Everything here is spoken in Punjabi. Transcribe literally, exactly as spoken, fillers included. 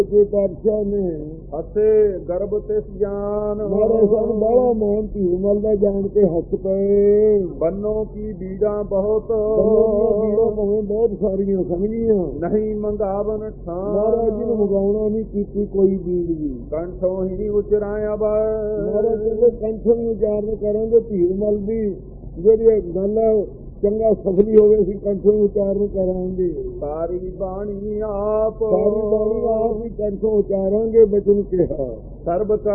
ਜੇ ਪਾਤਸ਼ਾਹ ਨੇ ਹਸੇ ਗਰਭ ਤਿਸ ਜਾਨ ਮਾਰੇ ਸਨ ਬੜਾ ਮਾਨ ਧੀਰਮਲ ਦਾ ਜਾਣ ਕੇ ਹੱਸ ਪਏ। ਬੰਨੋ ਕੀ ਬੀੜਾਂ ਬਹੁਤ ਬੰਨੋ ਭਾਵੇਂ ਬਹੁਤ ਸਾਰੀਆਂ ਸਮਝੀਆਂ, ਨਹੀਂ ਮੰਗਾਵਨ ਮਹਾਰਾਜ ਜੀ ਨੂੰ ਠਾਨ ਮੰਗਾਉਣਾ ਨਹੀਂ ਕੀਤੀ ਕੋਈ ਬੀੜ ਵੀ। ਕੰਠੋਂ ਹੀ ਉਚਰਾਇਆ ਬਾ ਮਹਾਰਾਜ ਕਹਿੰਦੇ ਕੰਠੋਂ ਹੀ ਉਚਾਰਨ ਕਰਾਂਗੇ। ਧੀਰਮਲ ਦੀ ਜਿਹੜੀ ਗੱਲ ਹੈ ਚੰਗਾ ਸਫਲੀ ਹੋਵੇ, ਅਸੀਂ ਕੰਠੋਂ ਹੀ ਉਚਾਰਨ ਕਰਾਂਗੇ। ਸਾਰੀ ਬਾਣੀ ਆਪ ਸਾਰੀ ਬਾਣੀ ਆਪ ਹੀ ਕੰਠੋਂ ਉਚਾਰਾਂਗੇ। ਬਚਨ ਕਿਹਾ ਸਰਬ